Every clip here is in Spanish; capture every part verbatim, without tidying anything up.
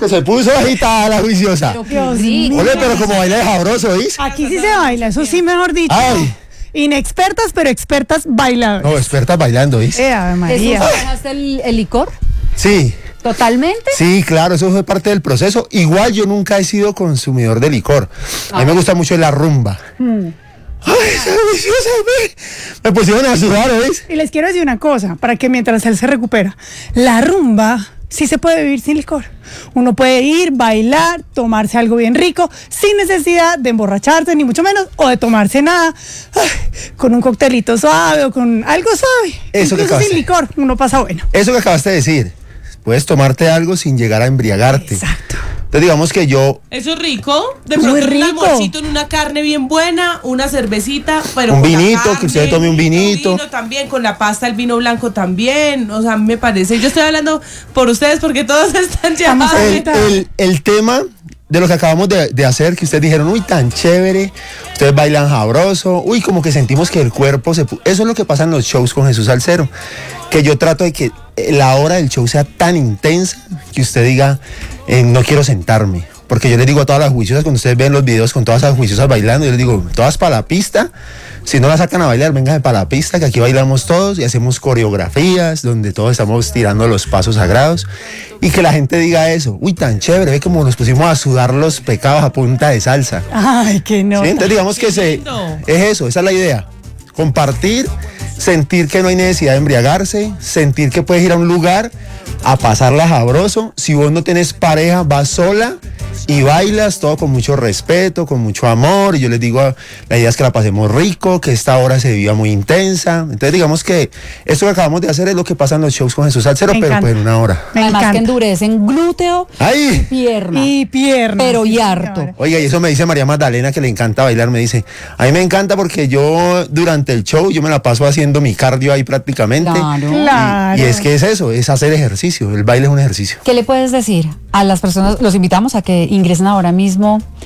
que se puso agitada la juiciosa. Pero qué rico. Ole, pero como baila de sabroso, ¿oís? Aquí sí se baila, eso sí, mejor dicho. Ay. Inexpertas, pero expertas bailadoras. No, expertas bailando, ¿oís? Eh, Ave María. ¿Jesús, dejaste el, el licor? Sí. ¿Totalmente? Sí, claro, eso fue parte del proceso. Igual yo nunca he sido consumidor de licor. A mí me gusta mucho la rumba. Mm. Ay, esa deliciosa, me, me pusieron a sudar, ¿ves? Y les quiero decir una cosa, para que mientras él se recupera, la rumba sí se puede vivir sin licor. Uno puede ir, bailar, tomarse algo bien rico, sin necesidad de emborracharse, ni mucho menos, o de tomarse nada, ay, con un coctelito suave o con algo suave. Eso que Incluso sin acabaste. licor, uno pasa bueno. Eso que acabaste de decir, puedes tomarte algo sin llegar a embriagarte. Exacto. Entonces digamos que yo, Eso es rico. De Muy pronto un rico. almuercito en una carne bien buena, una cervecita, pero Un con la vinito, carne, que usted tome un vinito. vino también, con la pasta, el vino blanco también. O sea, me parece. Yo estoy hablando por ustedes porque todos están Vamos llamados. a el, el, el tema de lo que acabamos de, de hacer, que ustedes dijeron, uy, tan chévere, ustedes bailan sabroso, uy, como que sentimos que el cuerpo se... pu-". Eso es lo que pasa en los shows con Jesús Salcero, que yo trato de que la hora del show sea tan intensa que usted diga, eh, no quiero sentarme. Porque yo les digo a todas las juiciosas, cuando ustedes ven los videos con todas las juiciosas bailando, yo les digo, todas para la pista. Si no la sacan a bailar, vengan para la pista, que aquí bailamos todos y hacemos coreografías donde todos estamos tirando los pasos sagrados. Y que la gente diga eso, uy, tan chévere, ve como nos pusimos a sudar los pecados a punta de salsa. Ay, que no. ¿Sí? Entonces digamos que se, lindo. es eso, esa es la idea. Compartir, sentir que no hay necesidad de embriagarse, sentir que puedes ir a un lugar a pasarla sabroso. Si vos no tenés pareja, vas sola y bailas todo con mucho respeto, con mucho amor. Y yo les digo, la idea es que la pasemos rico, que esta hora se viva muy intensa. Entonces digamos que esto que acabamos de hacer es lo que pasa en los shows con Jesús Salcero, Me pero encanta. pues en una hora. Me Además que encanta. endurecen glúteo y ¡Ay! pierna. Y piernas. Pero y sí, harto. señora. Oiga, y eso me dice María Magdalena, que le encanta bailar, me dice, a mí me encanta porque yo durante el show, yo me la paso haciendo mi cardio ahí prácticamente. Claro. Claro. Y es que es eso, es hacer ejercicio, el baile es un ejercicio. ¿Qué le puedes decir a las personas? Los invitamos a que ingresen ahora mismo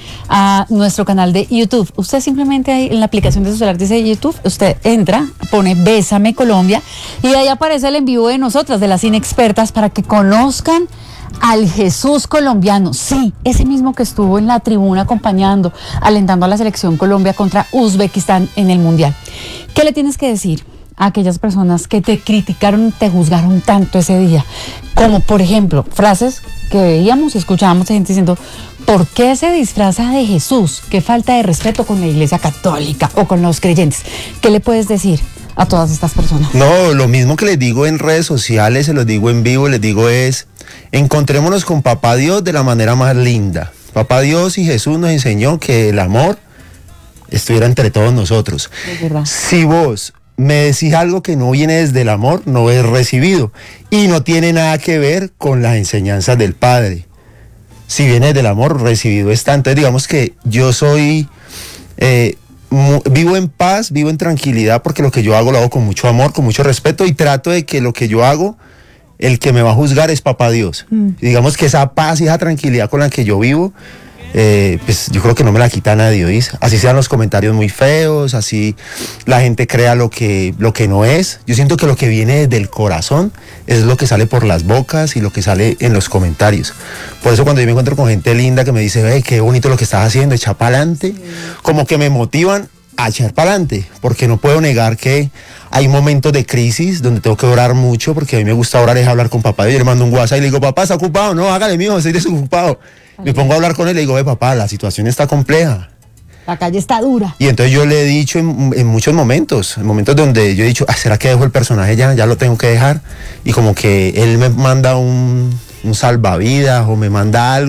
a nuestro canal de YouTube. Usted simplemente ahí en la aplicación de su celular dice YouTube, usted entra, pone Bésame Colombia y ahí aparece el en vivo de nosotras, de las inexpertas, para que conozcan al Jesús colombiano. Sí, ese mismo que estuvo en la tribuna acompañando, alentando a la selección Colombia contra Uzbekistán en el Mundial. ¿Qué le tienes que decir a aquellas personas que te criticaron, te juzgaron tanto ese día? Como por ejemplo, frases que veíamos y escuchábamos de gente diciendo, ¿por qué se disfraza de Jesús? Qué falta de respeto con la Iglesia Católica o con los creyentes. ¿Qué le puedes decir a todas estas personas? No, lo mismo que les digo en redes sociales, se los digo en vivo, les digo es, encontrémonos con Papá Dios de la manera más linda. Papá Dios y Jesús nos enseñó que el amor estuviera entre todos nosotros. Es verdad. Si vos me decís algo que no viene desde el amor, no es recibido. Y no tiene nada que ver con las enseñanzas del Padre. Si viene del amor, recibido está. Entonces digamos que yo soy, eh, mu- vivo en paz, vivo en tranquilidad, porque lo que yo hago lo hago con mucho amor, con mucho respeto, y trato de que lo que yo hago, el que me va a juzgar es Papá Dios. Mm. Y digamos que esa paz y esa tranquilidad con la que yo vivo, eh, pues yo creo que no me la quita nadie, ¿oís? Así sean los comentarios muy feos, así la gente crea lo que, lo que no es. Yo siento que lo que viene desde el corazón es lo que sale por las bocas y lo que sale en los comentarios. Por eso cuando yo me encuentro con gente linda que me dice, hey, qué bonito lo que estás haciendo, echa pa'lante, como que me motivan a echar pa'lante, porque no puedo negar que hay momentos de crisis donde tengo que orar mucho, porque a mí me gusta orar, es hablar con papá. Yo le mando un WhatsApp y le digo, papá, ¿está ocupado? No, hágale, mijo, estoy desocupado. Me pongo a hablar con él y le digo, ve, papá, la situación está compleja. La calle está dura. Y entonces yo le he dicho en, en muchos momentos, en momentos donde yo he dicho, ah, ¿será que dejo el personaje ya? Ya lo tengo que dejar. Y como que él me manda un, un salvavidas o me manda algo.